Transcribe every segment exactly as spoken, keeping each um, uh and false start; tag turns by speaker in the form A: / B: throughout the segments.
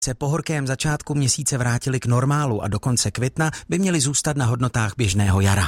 A: se po horkém začátku měsíce vrátili k normálu a do konce května by měly zůstat na hodnotách běžného jara.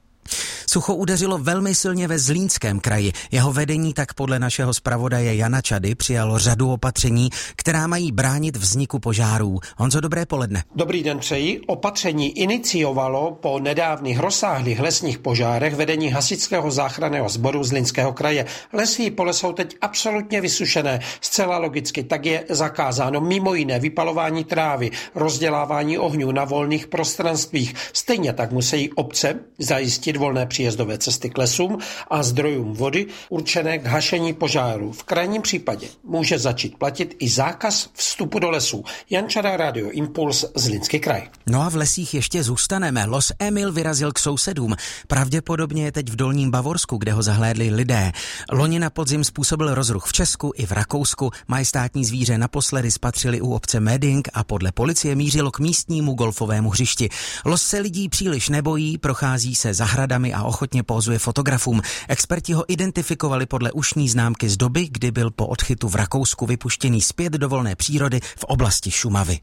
A: Sucho udeřilo velmi silně ve Zlínském kraji. Jeho vedení tak podle našeho zpravodaje Jana Čady přijalo řadu opatření, která mají bránit vzniku požárů. Honzo, dobré poledne.
B: Dobrý den přeji. Opatření iniciovalo po nedávných rozsáhlých lesních požárech vedení hasičského záchranného sboru Zlínského kraje. Lesní pole jsou teď absolutně vysušené. Zcela logicky tak je zakázáno mimo jiné vypalování trávy, rozdělávání ohňů na volných prostranstvích. Stejně tak musí obce zajistit volné příjezdové cesty k lesům a zdrojům vody určené k hašení požáru. V krajním případě může začít platit i zákaz vstupu do lesů. Jan Čada, Radio Impuls, Zlínský kraj.
A: No a v lesích ještě zůstaneme. Los Emil vyrazil k sousedům. Pravděpodobně je teď v Dolním Bavorsku, kde ho zahlédli lidé. Loni na podzim způsobil rozruch v Česku i v Rakousku. Majestátní zvíře naposledy spatřili u obce Meding a podle policie mířilo k místnímu golfovému hřišti. Los se lidí příliš nebojí, prochází se zahradami a ochotně pózuje fotografům. Experti ho identifikovali podle ušní známky z doby, kdy byl po odchytu v Rakousku vypuštěný zpět do volné přírody v oblasti Šumavy.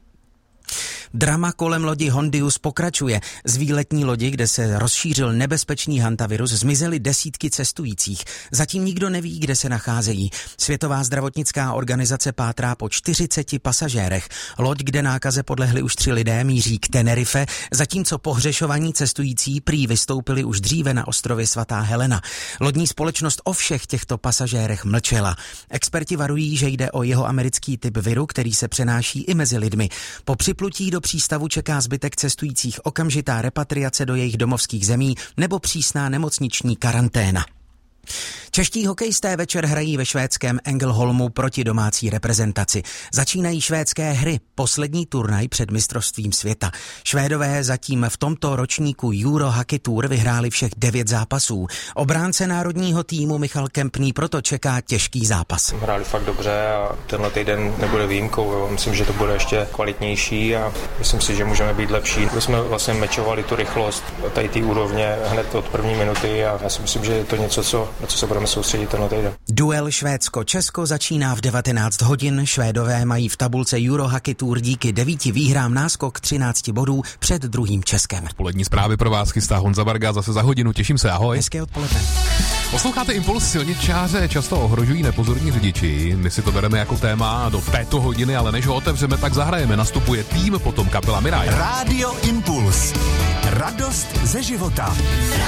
A: Drama kolem lodi Hondius pokračuje. Z výletní lodi, kde se rozšířil nebezpečný hantavirus, zmizely desítky cestujících. Zatím nikdo neví, kde se nacházejí. Světová zdravotnická organizace pátrá po čtyřiceti pasažérech. Loď, kde nákaze podlehli už tři lidé, míří k Tenerife, zatímco pohřešovaní cestující prý vystoupili už dříve na ostrově Svatá Helena. Lodní společnost o všech těchto pasažérech mlčela. Experti varují, že jde o jihoamerický typ viru, který se přenáší i mezi lidmi. Po připlutí do přístavu čeká zbytek cestujících okamžitá repatriace do jejich domovských zemí nebo přísná nemocniční karanténa. Čeští hokejisté večer hrají ve švédském Ängelholmu proti domácí reprezentaci. Začínají švédské hry, poslední turnaj před mistrovstvím světa. Švédové zatím v tomto ročníku Euro Hockey Tour vyhráli všech devět zápasů. Obránce národního týmu Michal Kempný proto čeká těžký zápas.
C: Hráli fakt dobře a tenhle týden nebude výjimkou. Jo. Myslím, že to bude ještě kvalitnější a myslím si, že můžeme být lepší. My jsme vlastně mečovali tu rychlost tady té úrovně hned od první minuty a já si myslím, že je to něco, co, na co se budeme soustředit tenhle týden.
A: Duel Švédsko-Česko začíná v devatenáct hodin. Švédové mají v tabulce Euro Hockey Tour díky devíti výhrám náskok třinácti bodů před druhým Českem.
D: Polední zprávy pro vás chystá Honza Varga zase za hodinu. Těším se, ahoj.
A: Hezké odpoledne.
D: Posloucháte Impuls. Silničáře často ohrožují nepozorní řidiči. My si to bereme jako téma do této hodiny, ale než ho otevřeme, tak zahrajeme. Nastupuje tým, potom kapela Miraj.
E: Rádio Impuls. Radost ze života.